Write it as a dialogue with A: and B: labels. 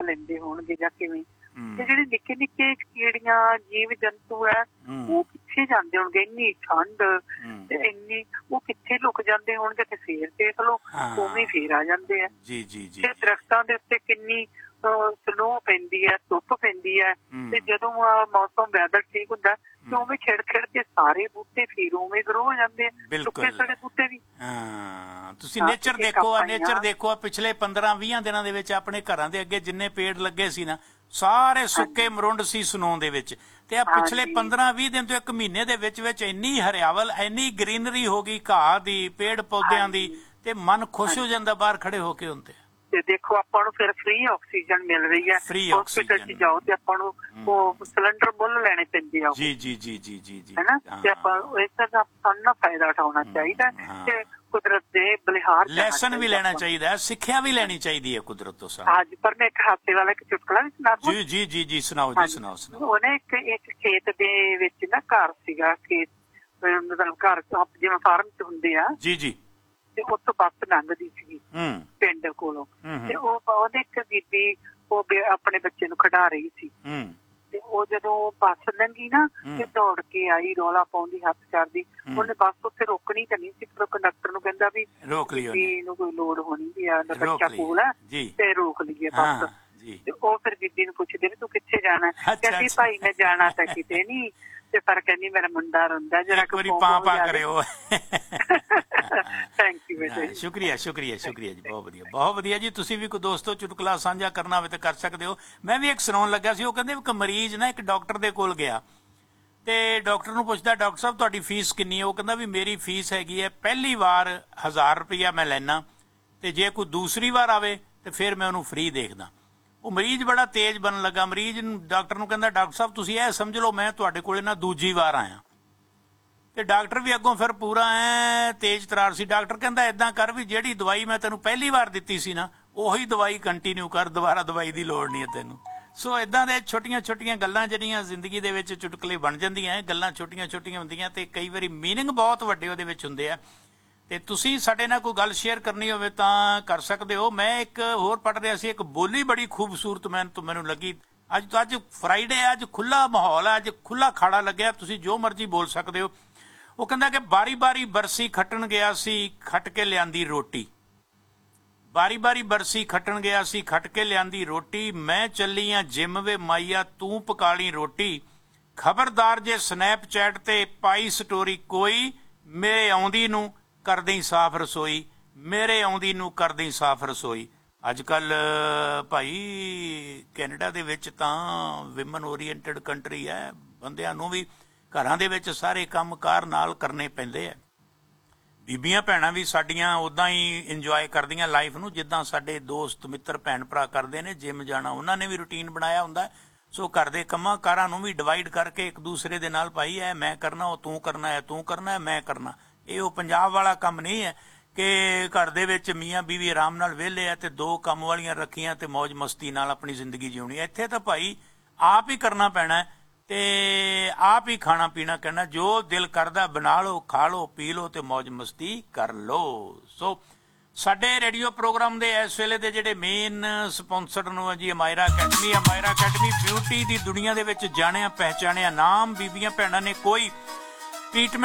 A: ਲੈਂਦੇ ਹੋਣਗੇ ਜਾਂ ਕਿਵੇਂ। ਤੇ ਜਿਹੜੇ ਨਿੱਕੇ ਨਿੱਕੇ ਕੀੜੀਆਂ ਜੀਵ ਜੰਤੂ ਹੈ ਉਹ ਕਿੱਥੇ ਜਾਂਦੇ ਹੋਣਗੇ, ਇੰਨੀ ਠੰਡ ਤੇ ਇੰਨੀ, ਉਹ ਕਿੱਥੇ ਲੁਕ ਜਾਂਦੇ ਹੋਣਗੇ। ਤੇ ਫੇਰ ਦੇਖ ਲਓ ਉਵੇਂ ਫੇਰ ਆ ਜਾਂਦੇ ਆ। ਤੇ ਦਰਖਤਾਂ ਦੇ ਉੱਤੇ ਕਿੰਨੀ ਸਨੋ ਪੈਂਦੀ ਹੈ, ਧੁੱਪ ਪੈਂਦੀ ਹੈ। ਤੇ ਜਦੋਂ ਮੌਸਮ ਵੈਦਰ ਠੀਕ ਹੁੰਦਾ ਤੇ ਉਵੇਂ ਖਿੜ ਖਿੜ ਕੇ ਸਾਰੇ ਬੂਟੇ ਫੇਰ ਉਵੇਂ ਗਰੋ ਹੋ ਜਾਂਦੇ ਆ, ਸੁੱਕੇ ਸੜੇ ਬੂਟੇ ਵੀ।
B: ਤੁਸੀਂ ਨੇਚਰ ਦੇਖੋ, ਨੇਚਰ ਦੇਖੋ, ਪਿਛਲੇ 15-20 ਦਿਨਾਂ ਦੇ ਵਿੱਚ ਆਪਣੇ ਘਰਾਂ ਦੇ ਅੱਗੇ ਜਿੰਨੇ ਪੇੜ ਲੱਗੇ ਸੀ ਨਾ, ਸਾਰੇ ਸੁੱਕੇ ਮਰੁੰਡ ਸੀ ਸਨੋ ਦੇ ਵਿੱਚ। ਤੇ ਆ ਪਿਛਲੇ 15-20 ਦਿਨ ਤੋਂ 1 ਮਹੀਨੇ ਦੇ ਵਿੱਚ ਇੰਨੀ ਹਰਿਆਵਲ, ਇੰਨੀ ਗ੍ਰੀਨਰੀ ਹੋ ਗਈ ਘਾਹ ਦੀ, ਪੇੜ ਪੌਦਿਆਂ ਦੀ, ਤੇ ਮਨ ਖੁਸ਼ ਹੋ ਜਾਂਦਾ ਬਾਹਰ ਖੜੇ ਹੋ ਕੇ ਹੁੰਦੇ।
A: ਤੇ ਦੇਖੋ ਆਪਾਂ ਨੂੰ ਫਿਰ ਫ੍ਰੀ ਆਕਸੀਜਨ ਮਿਲ ਰਹੀ ਹੈ। ਹੌਸਪੀਟਲ 'ਚ ਜਾਓ ਤੇ ਆਪਾਂ ਨੂੰ ਉਹ ਸਿਲੰਡਰ ਮੁੱਲ ਲੈਣੇ ਪੈਂਦੇ ਆ, ਹਨਾ। ਤੇ ਆਪਾਂ ਇਸ ਦਾ ਸਾਨੂੰ ਨਾ ਫਾਇਦਾ ਉਠਾਉਣਾ ਚਾਹੀਦਾ ਤੇ ਕੁਦਰਤ ਦੇ ਬਲਿਹਾਰ
B: ਲੈਸਨ ਵੀ ਲੈਣਾ ਚਾਹੀਦਾ, ਸਿੱਖਿਆ ਵੀ ਲੈਣੀ ਚਾਹੀਦੀ ਹੈ ਕੁਦਰਤ ਤੋਂ।
A: ਹਾਂਜੀ, ਪਰ ਮੈਂ ਇੱਕ ਹਾਸੇ ਵਾਲਾ ਇੱਕ ਚੁਟਕਲਾ ਵੀ ਸੁਣਾ ਦੂੰ।
B: ਜੀ ਸੁਣਾਓ ਜੀ, ਸੁਣਾਓ।
A: ਉਹਨੇ ਇੱਕ ਖੇਤ ਦੇ ਵਿੱਚ ਨਾ ਘਰ ਸੀਗਾ, ਖੇਤ ਮਤਲਬ ਘਰ ਜਿਵੇਂ ਫਾਰਮ 'ਚ ਹੁੰਦੇ ਆ ਜੀ। ਤੇ ਉੱਥੋਂ ਬੱਸ ਲੰਘਦੀ ਸੀਗੀ ਪਿੰਡ ਕੋਲੋਂ, ਤੇ ਉਹਦੇ ਇੱਕ ਬੀਬੀ ਉਹ ਆਪਣੇ ਬੱਚੇ ਨੂੰ ਖਿਡਾ ਰਹੀ ਸੀ। ਤੇ ਉਹ ਜਦੋਂ ਬੱਸ ਲੰਘੀ ਨਾ ਤੇ ਦੌੜ ਕੇ ਆਈ, ਰੌਲਾ ਪਾਉਂਦੀ, ਹੱਥ ਕਰਦੀ। ਉਹਨੇ ਬੱਸ ਉੱਥੇ ਰੋਕਣੀ ਤਾਂ ਨਹੀਂ ਸੀ, ਪਰ ਕੰਡਕਟਰ ਨੂੰ ਕਹਿੰਦਾ ਵੀ ਬੀਬੀ ਨੂੰ ਕੋਈ ਲੋੜ ਹੋਣੀ ਵੀ ਆ, ਬੱਚਾ ਕੋਲ ਹੈ ਤੇ ਰੋਕ ਲਈਏ ਬੱਸ। ਤੇ ਉਹ ਫਿਰ ਬੀਬੀ ਨੂੰ ਪੁੱਛਦੇ ਵੀ ਤੂੰ ਕਿੱਥੇ ਜਾਣਾ? ਕਹਿੰਦੀ ਭਾਈ ਮੈਂ ਜਾਣਾ ਤਾਂ ਕਿਤੇ ਨੀ, ਤੇ ਪਰ ਕਹਿੰਦੀ ਮੇਰਾ ਮੁੰਡਾ ਰੋਂਦਾ, ਜਰਾ
B: ਕਰਿਓ। ਸ਼ੁਕਰੀਆ ਜੀ, ਬਹੁਤ ਵਧੀਆ ਜੀ। ਤੁਸੀਂ ਵੀ ਕੋਈ ਦੋਸਤੋ ਚੁਟਕਲਾ ਸਾਂਝਾ ਕਰਨਾ ਹੋਵੇ ਤਾਂ ਕਰ ਸਕਦੇ ਹੋ। ਮੈਂ ਵੀ ਇੱਕ ਸੁਣਾਉਣ ਲੱਗਾ ਸੀ। ਉਹ ਕਹਿੰਦੇ ਇੱਕ ਮਰੀਜ਼ ਨਾ ਇੱਕ ਡਾਕਟਰ ਦੇ ਕੋਲ ਗਿਆ ਤੇ ਡਾਕਟਰ ਨੂੰ ਪੁੱਛਦਾ, ਡਾਕਟਰ ਸਾਹਿਬ ਤੁਹਾਡੀ ਫੀਸ ਕਿੰਨੀ ਹੈ? ਉਹ ਕਹਿੰਦਾ ਵੀ ਮੇਰੀ ਫੀਸ ਹੈਗੀ ਹੈ, ਪਹਿਲੀ ਵਾਰ 1000 ਰੁਪਇਆ ਮੈਂ ਲੈਣਾ, ਤੇ ਜੇ ਕੋਈ ਦੂਸਰੀ ਵਾਰ ਆਵੇ ਤੇ ਫਿਰ ਮੈਂ ਉਹਨੂੰ ਫ੍ਰੀ ਦੇਖਦਾ। ਉਹ ਮਰੀਜ਼ ਬੜਾ ਤੇਜ਼ ਬਣਨ ਲੱਗਾ। ਮਰੀਜ਼ ਡਾਕਟਰ ਨੂੰ ਕਹਿੰਦਾ, ਡਾਕਟਰ ਸਾਹਿਬ ਤੁਸੀਂ ਇਹ ਸਮਝ ਲਓ ਮੈਂ ਤੁਹਾਡੇ ਕੋਲ ਨਾ ਦੂਜੀ ਵਾਰ ਆਇਆ। ਤੇ ਡਾਕਟਰ ਵੀ ਅੱਗੋਂ ਫਿਰ ਪੂਰਾ ਤੇਜ਼ ਤਰਾਰ ਸੀ। ਡਾਕਟਰ ਕਹਿੰਦਾ ਏਦਾਂ ਕਰ ਵੀ ਜਿਹੜੀ ਦਵਾਈ ਮੈਂ ਤੈਨੂੰ ਪਹਿਲੀ ਵਾਰ ਦਿੱਤੀ ਸੀ ਨਾ, ਉਹੀ ਦਵਾਈ ਕੰਟੀਨਿਊ ਕਰ, ਦੁਬਾਰਾ ਦਵਾਈ ਦੀ ਲੋੜ ਨਹੀਂ ਹੈ ਤੈਨੂੰ। ਸੋ ਏਦਾਂ ਦੇ ਛੋਟੀਆਂ ਗੱਲਾਂ ਜਿਹੜੀਆਂ ਜ਼ਿੰਦਗੀ ਦੇ ਵਿੱਚ ਚੁਟਕਲੇ ਬਣ ਜਾਂਦੀਆਂ, ਗੱਲਾਂ ਛੋਟੀਆਂ ਹੁੰਦੀਆਂ ਤੇ ਕਈ ਵਾਰੀ ਮੀਨਿੰਗ ਬਹੁਤ ਵੱਡੇ ਉਹਦੇ ਵਿੱਚ ਹੁੰਦੇ ਆ। ਤੇ ਤੁਸੀਂ ਸਾਡੇ ਨਾਲ ਕੋਈ ਗੱਲ ਸ਼ੇਅਰ ਕਰਨੀ ਹੋਵੇ ਤਾਂ ਕਰ ਸਕਦੇ ਹੋ। ਮੈਂ ਇੱਕ ਹੋਰ ਪੜ੍ਹ ਰਿਹਾ ਸੀ, ਇੱਕ ਬੋਲੀ ਬੜੀ ਖੂਬਸੂਰਤ ਮੈਨੂੰ ਲੱਗੀ। ਅੱਜ ਫਰਾਈਡੇ ਹੈ, ਅੱਜ ਖੁੱਲਾ ਮਾਹੌਲ ਹੈ, ਅੱਜ ਖੁੱਲਾ ਖਾੜਾ ਲੱਗਿਆ, ਤੁਸੀਂ ਜੋ ਮਰਜ਼ੀ ਬੋਲ ਸਕਦੇ ਹੋ। ਉਹ ਕਹਿੰਦਾ ਕਿ ਬਾਰੀ ਬਰਸੀ ਖੱਟਣ ਗਿਆ ਸੀ, ਖੱਟ ਕੇ ਲਿਆਂਦੀ ਰੋਟੀ। ਬਾਰੀ ਬਰਸੀ ਖੱਟਣ ਗਿਆ ਸੀ, ਖੱਟ ਕੇ ਲਿਆਂਦੀ ਰੋਟੀ। ਮੈਂ ਚੱਲੀ ਆ ਜਿੰਮ ਵੇ ਮਾਈਆ, ਤੂੰ ਪਕਾਲੀ ਰੋਟੀ। ਖਬਰਦਾਰ ਜੇ ਸਨੈਪਚੈਟ ਤੇ ਪਾਈ ਸਟੋਰੀ ਕੋਈ, ਮੇਰੇ ਆਉਂਦੀ ਨੂੰ ਕਰਦੀ ਸਾਫ਼ ਰਸੋਈ, ਮੇਰੇ ਆਉਂਦੀ ਨੂੰ ਕਰਦੀ ਸਾਫ਼ ਰਸੋਈ। ਅੱਜ ਕੱਲ ਭਾਈ ਕੈਨੇਡਾ ਦੇ ਵਿੱਚ ਤਾਂ ਵਿਮਨ ਓਰੀਐਂਟਡ ਕੰਟਰੀ ਹੈ, ਬੰਦਿਆਂ ਨੂੰ ਵੀ ਘਰਾਂ ਦੇ ਵਿੱਚ ਸਾਰੇ ਕੰਮ ਕਾਰ ਨਾਲ ਕਰਨੇ ਪੈਂਦੇ ਆ। ਬੀਬੀਆਂ ਭੈਣਾਂ ਵੀ ਸਾਡੀਆਂ ਉੱਦਾਂ ਹੀ ਇੰਜੋਏ ਕਰਦੀਆਂ ਲਾਈਫ ਨੂੰ, ਜਿੱਦਾਂ ਸਾਡੇ ਦੋਸਤ ਮਿੱਤਰ ਭੈਣ ਭਰਾ ਕਰਦੇ ਨੇ। ਜਿੰਮ ਜਾਣਾ ਉਹਨਾਂ ਨੇ ਵੀ ਰੂਟੀਨ ਬਣਾਇਆ ਹੁੰਦਾ। ਸੋ ਘਰ ਦੇ ਕੰਮਾਂ ਕਾਰਾਂ ਨੂੰ ਵੀ ਡਿਵਾਈਡ ਕਰਕੇ ਇੱਕ ਦੂਸਰੇ ਦੇ ਨਾਲ, ਭਾਈ ਇਹ ਮੈਂ ਕਰਨਾ, ਉਹ ਤੂੰ ਕਰਨਾ, ਹੈ ਤੂੰ ਕਰਨਾ, ਹੈ ਮੈਂ ਕਰਨਾ। ਇਹ ਉਹ ਪੰਜਾਬ ਵਾਲਾ ਕੰਮ ਨਹੀਂ ਹੈ ਕਿ ਘਰ ਦੇ ਵਿੱਚ ਮੀਆਂ ਬੀਵੀ ਆਰਾਮ ਨਾਲ ਵਿਹਲੇ ਆ ਤੇ 2 ਕੰਮ ਵਾਲੀਆਂ ਰੱਖੀਆਂ ਤੇ ਮੌਜ ਮਸਤੀ ਨਾਲ ਆਪਣੀ ਜ਼ਿੰਦਗੀ ਜਿਉਣੀ। ਇੱਥੇ ਤਾਂ ਭਾਈ ਆਪ ਹੀ ਕਰਨਾ ਪੈਣਾ ਤੇ ਆਪ ਹੀ ਖਾਣਾ ਪੀਣਾ ਕਰਨਾ। ਜੋ ਦਿਲ ਕਰਦਾ ਬਣਾ ਲਓ, ਖਾ ਲਓ, ਪੀ ਲਓ ਤੇ ਮੌਜ ਮਸਤੀ ਕਰ ਲਓ। ਸੋ ਸਾਡੇ ਰੇਡੀਓ ਪ੍ਰੋਗਰਾਮ ਦੇ ਇਸ ਵੇਲੇ ਦੇ ਜਿਹੜੇ ਮੇਨ ਸਪਾਂਸਰ ਨੂੰ ਜੀ Amaira academy. Amaira academy beauty ਦੀ ਦੁਨੀਆ ਦੇ ਵਿੱਚ ਜਾਣਿਆ ਪਹਿਚਾਣਿਆ ਨਾਮ। ਬੀਬੀਆਂ ਭੈਣਾਂ ਨੇ ਕੋਈ ਟ੍ਰੀਟਮੈਂਟ